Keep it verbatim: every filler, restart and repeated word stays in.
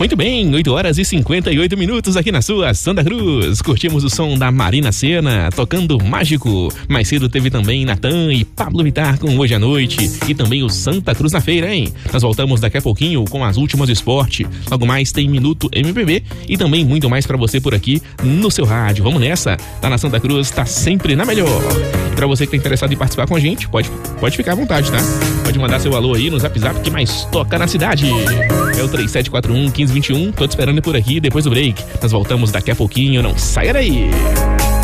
Muito bem, oito horas e cinquenta e oito minutos aqui na sua Santa Cruz. Curtimos o som da Marina Sena, tocando Mágico. Mais cedo teve também Natan e Pablo Vittar com Hoje à Noite. E também o Santa Cruz na Feira, hein? Nós voltamos daqui a pouquinho com as últimas do esporte. Logo mais tem Minuto M P B e também muito mais pra você por aqui no seu rádio. Vamos nessa? Tá na Santa Cruz, tá sempre na melhor. E pra você que tá interessado em participar com a gente, pode, pode ficar à vontade, tá? Pode mandar seu alô aí no Zap Zap que mais toca na cidade. É o três sete quatro um, um cinco dois um. Tô te esperando por aqui depois do break. Nós voltamos daqui a pouquinho, não saia daí.